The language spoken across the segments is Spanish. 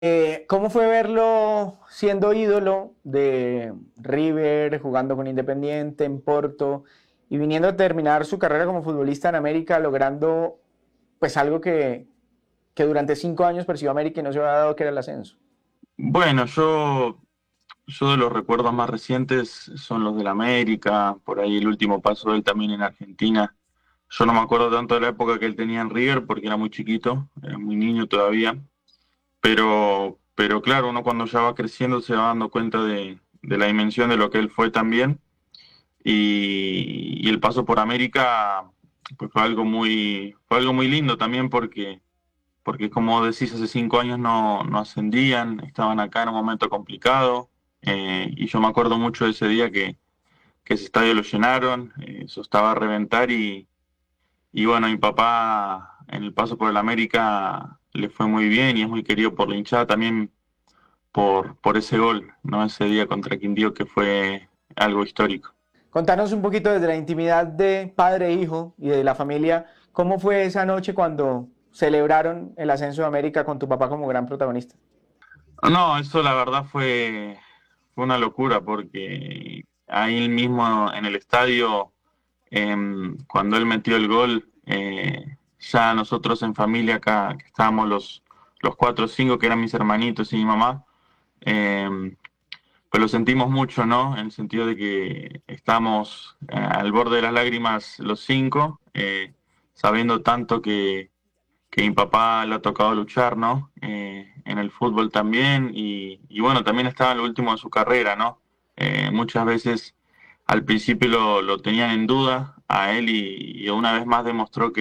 ¿Cómo fue verlo siendo ídolo de River, jugando con Independiente en Porto y viniendo a terminar su carrera como futbolista en América, logrando pues algo que durante 5 años persiguió América y no se había dado, que era el ascenso? Bueno, yo de los recuerdos más recientes son los del América, por ahí el último paso de él también en Argentina. Yo no me acuerdo tanto de la época que él tenía en River porque era muy chiquito, era muy niño todavía, pero claro, uno cuando ya va creciendo se va dando cuenta de la dimensión de lo que él fue también y el paso por América pues fue algo muy lindo también porque como decís, hace 5 años no ascendían, estaban acá en un momento complicado, y yo me acuerdo mucho de ese día que ese estadio lo llenaron, eso estaba a reventar y bueno, mi papá en el paso por el América le fue muy bien y es muy querido por la hinchada también por ese gol, ¿no? Ese día contra Quindío que fue algo histórico. Contanos un poquito desde la intimidad de padre e hijo y de la familia, ¿cómo fue esa noche cuando celebraron el ascenso de América con tu papá como gran protagonista? No, eso la verdad fue una locura porque ahí mismo en el estadio, cuando él metió el gol, ya nosotros en familia acá, que estábamos los cuatro o cinco, que eran mis hermanitos y mi mamá, pues lo sentimos mucho, ¿no? En el sentido de que estamos al borde de las lágrimas los cinco, sabiendo tanto que mi papá le ha tocado luchar, ¿no? En el fútbol también y bueno, también estaba en lo último de su carrera, ¿no? Muchas veces al principio lo tenían en duda a él y una vez más demostró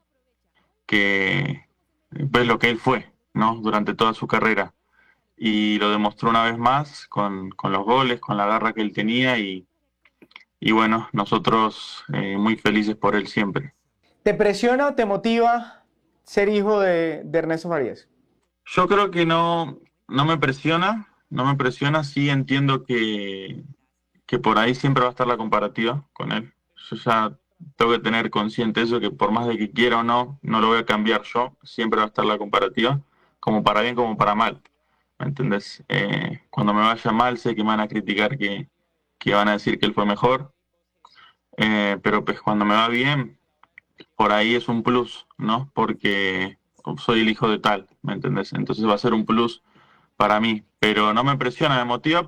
que pues lo que él fue, ¿no? Durante toda su carrera. Y lo demostró una vez más con los goles, con la garra que él tenía y bueno, nosotros muy felices por él siempre. ¿Te presiona o te motiva ser hijo de Ernesto Farías? Yo creo que no me presiona, no me presiona, sí entiendo que por ahí siempre va a estar la comparativa con él. Yo ya tengo que tener consciente eso, que por más de que quiera o no lo voy a cambiar yo, siempre va a estar la comparativa, como para bien como para mal. ¿Me entendés? Cuando me vaya mal sé que me van a criticar que van a decir que él fue mejor, pero pues cuando me va bien, por ahí es un plus, ¿no? Porque soy el hijo de tal, ¿me entendés? Entonces va a ser un plus para mí, pero no me presiona, me motiva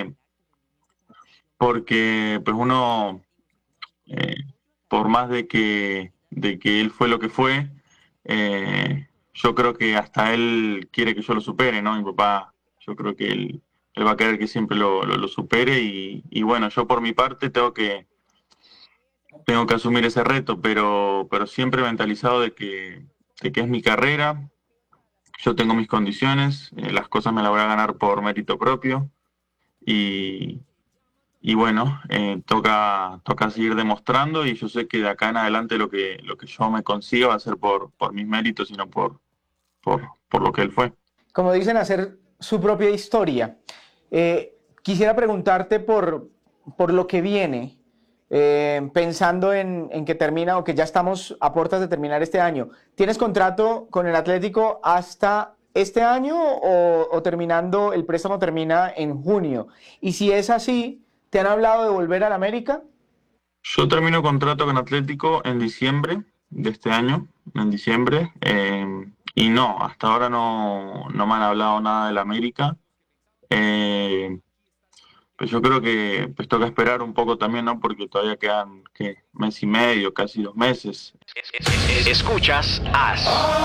porque pues uno, eh, por más de que él fue lo que fue, yo creo que hasta él quiere que yo lo supere, ¿no? Mi papá, yo creo que él va a querer que siempre lo supere y bueno, yo por mi parte tengo que asumir ese reto, pero siempre mentalizado de que es mi carrera, yo tengo mis condiciones, las cosas me las voy a ganar por mérito propio y, y bueno, toca seguir demostrando y yo sé que de acá en adelante lo que yo me consiga va a ser por mis méritos y no por lo que él fue. Como dicen, hacer su propia historia. Quisiera preguntarte por lo que viene, pensando en que termina o que ya estamos a puertas de terminar este año. ¿Tienes contrato con el Atlético hasta este año o terminando, el préstamo termina en junio? Y si es así, ¿te han hablado de volver al América? Yo termino contrato con Atlético en diciembre de este año, en diciembre, y no, hasta ahora no me han hablado nada del América. Eh, pues yo creo que pues toca esperar un poco también, ¿no? Porque todavía quedan, ¿qué? Mes y medio, casi 2 meses. Escuchas AS.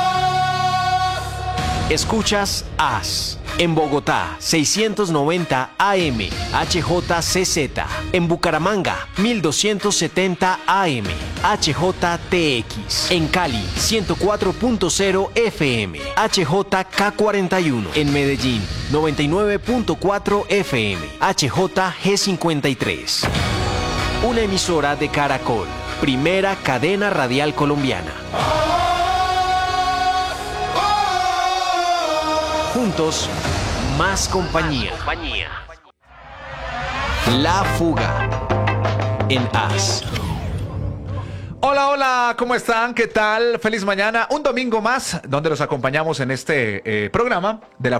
Escuchas AS. En Bogotá, 690 AM, HJCZ. En Bucaramanga, 1270 AM, HJTX. En Cali, 104.0 FM, HJK41. En Medellín, 99.4 FM, HJG53. Una emisora de Caracol, primera cadena radial colombiana. Juntos, más compañía. La fuga en AS. Hola, hola, ¿cómo están? ¿Qué tal? Feliz mañana. Un domingo más donde los acompañamos en este programa de la